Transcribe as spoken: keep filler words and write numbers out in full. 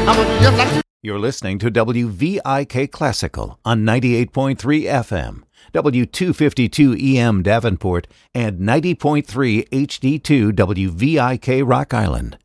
I'm gonna do just like you. You're listening to W V I K Classical on ninety-eight point three F M, W two fifty-two E M Davenport, and ninety point three H D two W V I K Rock Island.